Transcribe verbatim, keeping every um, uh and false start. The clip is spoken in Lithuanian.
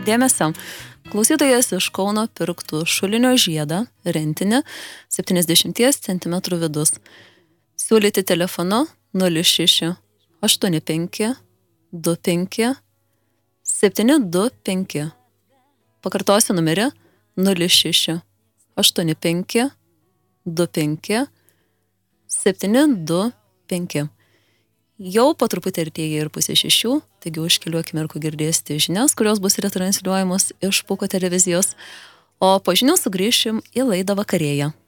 Dėmesio. Klausytojas iš Kauno pirktų šulinio žiedą, rentinį, septyniasdešimt centimetrų vidus. Siūlyti telefonu nulis šeši aštuoni penki du penki septyni du penki. Pakartosiu numerį nulis šeši aštuoni penki du penki septyni du penki. Jau po truputį artėja ir pusė šešių, taigi už kelių akimirkų girdėsite žinias, kurios bus retransliuojamos iš Pūko televizijos, o po žinių sugrįšim į laidą Vakarėja.